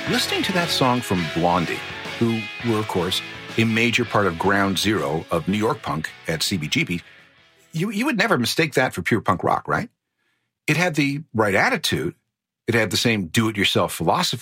Listening to that song from Blondie, who were, of course, a major part of ground zero of New York punk at CBGB, you would never mistake that for pure punk rock, right? It had the right attitude. It had the same do-it-yourself philosophy